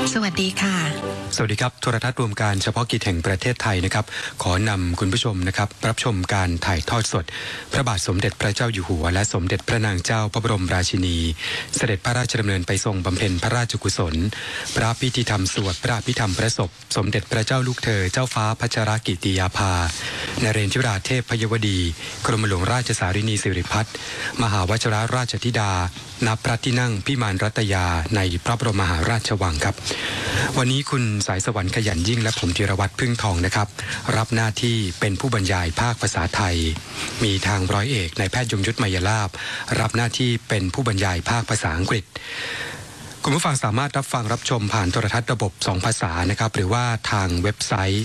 สวัสดีค่ะสวัสดีครับโทรทัศน์รวมการเฉพาะกิจแห่งประเทศไทยนะครับขอนำคุณผู้ชมนะครับรับชมการถ่ายทอดสดพระบาทสมเด็จพระเจ้าอยู่หัวและสมเด็จพระนางเจ้าพระบรมราชินีเสด็จพระราชดำเนินไปทรงบำเพ็ญพระราชกุศลพระพิธีธรรมสวดพระอภิธรรมพระศพสมเด็จพระเจ้าลูกเธอเจ้าฟ้าพัชรกิติยาภานเรนทิราเทพพยวดีกรมหลวงราชสารินีสิริพัฒน์มหาวชิรราชธิดาณพระที่นั่งพิมานรัตยาในพระบรมมหาราชวังครับวันนี้คุณสายสวรรค์ขยันยิ่งและผมธีรวัตรพึ่งทองนะครับรับหน้าที่เป็นผู้บรรยายภาคภาษาไทยมีทางร้อยเอกนายแพทย์ยงยุทธ มัยลาภรับหน้าที่เป็นผู้บรรยายภาคภาษาอังกฤษคุณผู้ฟังสามารถรับฟังรับชมผ่านโทรทัศน์ระบบ2ภาษานะครับหรือว่าทางเว็บไซต์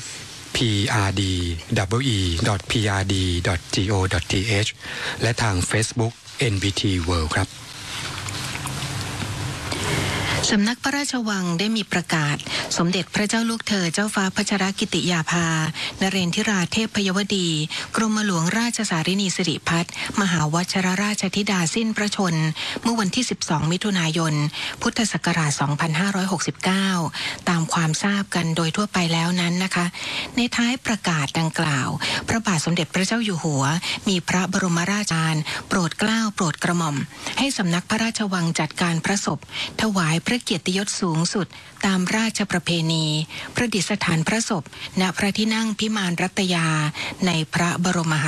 prd.prd.go.th และทาง Facebook NBT World ครับสำนักพระราชวังได้มีประกาศสมเด็จพระเจ้าลูกเธอเจ้าฟ้าพัชรกิติยาภานเรนทิราเทพพยวดีกรมหลวงราชสารินีสิริพัฒน์มหาวชิรราชธิดาสิ้นพระชนเมื่อวันที่12มิถุนายนพุทธศักราช2569ตามความทราบกันโดยทั่วไปแล้วนั้นนะคะในท้ายประกาศดังกล่าวพระบาทสมเด็จพระเจ้าอยู่หัวมีพระบรมราชโองการโปรดเกล้าโปรดกระหม่อมให้สำนักพระราชวังจัดการพระศพถวายพระเกียรติยศสูงสุดตามราชประเพณีประดิษฐานพระศพณพระที่นั่งพิมานรัตยาในพระบรมมหา